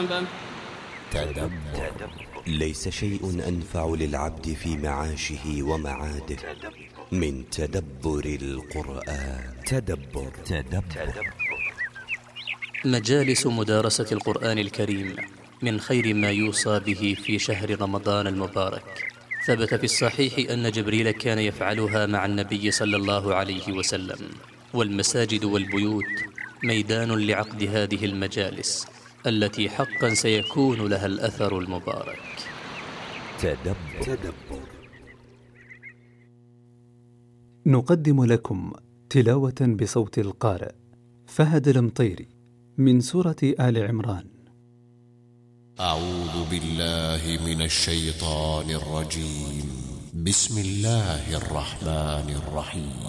تدبر. ليس شيء أنفع للعبد في معاشه ومعاده من تدبر القرآن. تدبر. مجالس مدارسة القرآن الكريم من خير ما يوصى به في شهر رمضان المبارك. ثبت في الصحيح أن جبريل كان يفعلها مع النبي صلى الله عليه وسلم، والمساجد والبيوت ميدان لعقد هذه المجالس التي حقا سيكون لها الأثر المبارك. تدبر. نقدم لكم تلاوة بصوت القارئ فهد المطيري من سورة آل عمران. أعوذ بالله من الشيطان الرجيم. بسم الله الرحمن الرحيم.